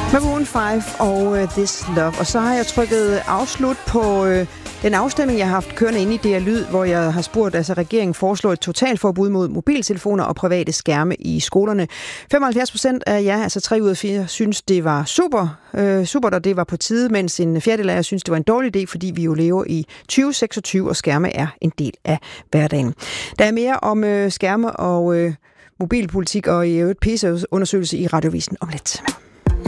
Maroon 5 og This Love. Og så har jeg trykket afslut på den afstemning, jeg har haft kørende inde i DR Lyd, hvor jeg har spurgt, altså regeringen foreslår et totalforbud mod mobiltelefoner og private skærme i skolerne. 75% af jer, altså 3 ud af 4, synes, det var super, og det var på tide, mens en fjerdedel af jer synes, det var en dårlig idé, fordi vi jo lever i 2026, og skærme er en del af hverdagen. Der er mere om skærme og mobilpolitik og i øvrigt PISA-undersøgelse i Radiovisen om lidt.